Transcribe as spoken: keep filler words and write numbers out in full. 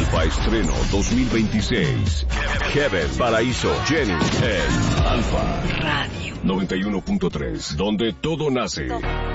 Alfa Estreno dos mil veintiséis. Heaven, Paraíso, Jenny en Alfa Radio noventa y uno punto tres, donde todo nace.